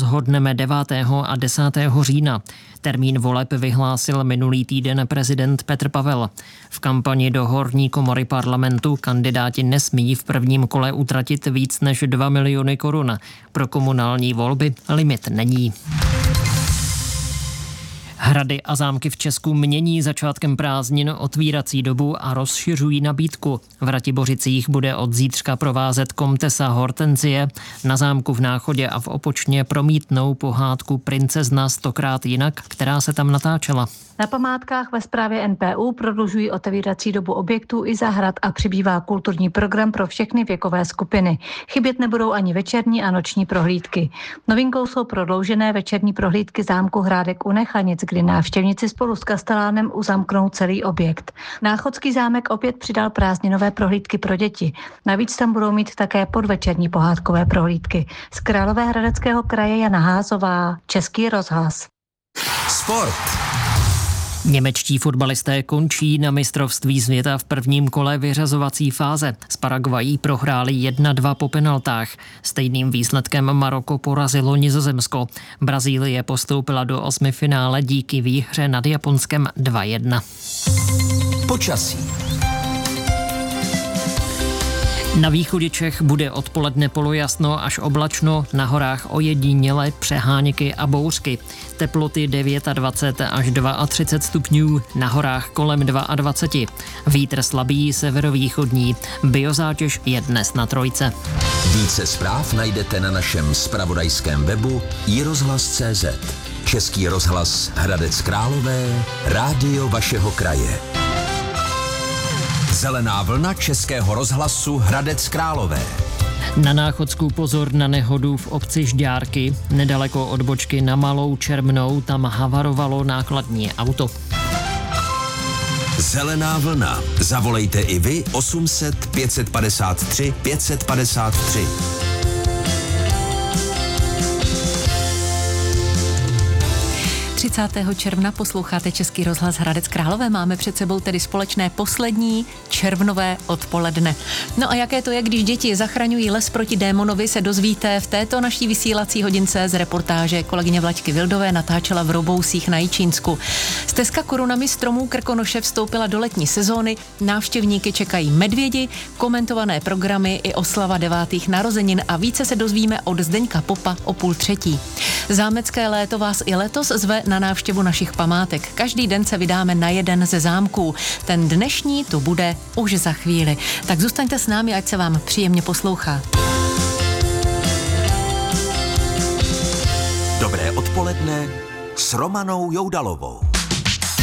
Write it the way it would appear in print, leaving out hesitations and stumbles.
rozhodneme 9. a 10. října. Termín voleb vyhlásil minulý týden prezident Petr Pavel. V kampani do horní komory parlamentu kandidáti nesmí v prvním kole utratit víc než 2 miliony korun. Pro komunální volby limit není. Hrady a zámky v Česku mění začátkem prázdnin otvírací dobu a rozšiřují nabídku. V Ratibořicích bude od zítřka provázet komtesa Hortenzie. Na zámku v Náchodě a v Opočně promítnou pohádku Princezna 100krát jinak, která se tam natáčela. Na památkách ve správě NPÚ prodlužují otevírací dobu objektů i zahrad a přibývá kulturní program pro všechny věkové skupiny. Chybět nebudou ani večerní a noční prohlídky. Novinkou jsou prodloužené večerní prohlídky zámku Hrádek u Nechanic, kdy návštěvníci spolu s kastelánem uzamknou celý objekt. Náchodský zámek opět přidal prázdninové prohlídky pro děti. Navíc tam budou mít také podvečerní pohádkové prohlídky. Z Královéhradeckého kraje Jana Házová, Český rozhlas. Sport. Němečtí fotbalisté končí na mistrovství světa v prvním kole vyřazovací fáze. S Paraguají prohráli 1-2 po penaltách. Stejným výsledkem Maroko porazilo Nizozemsko. Brazílie postoupila do osmifinále díky výhře nad Japonskem 2-1. Počasí. Na východě Čech bude odpoledne polojasno až oblačno, na horách ojediněle přeháněky a bouřky. Teploty 29 až 32 stupňů, na horách kolem 22. Vítr slabý severovýchodní, biozátěž je dnes na 3. Více zpráv najdete na našem zpravodajském webu iRozhlas.cz. Český rozhlas Hradec Králové, rádio vašeho kraje. Zelená vlna Českého rozhlasu Hradec Králové. Na Náchodsku pozor na nehodu v obci Žďárky. Nedaleko od bočky na Malou Čermnou tam havarovalo nákladní auto. Zelená vlna. Zavolejte i vy 800 553 553. 30. června posloucháte Český rozhlas Hradec Králové. Máme před sebou tedy společné poslední červnové odpoledne. No a jaké to je, když děti zachraňují les proti démonovi, se dozvíte v této naší vysílací hodince z reportáže kolegyně Vlaďky Vildové, natáčela v Robousích na Jičínsku. Stezka korunami stromů Krkonoše vstoupila do letní sezóny, návštěvníky čekají medvědi, komentované programy i oslava 9. narozenin a více se dozvíme od Zdeňka Popa o 2:30. Zámecké léto vás i letos zve na návštěvu našich památek. Každý den se vydáme na jeden ze zámků. Ten dnešní tu bude už za chvíli. Tak zůstaňte s námi, ať se vám příjemně poslouchá. Dobré odpoledne s Romanou Joudalovou.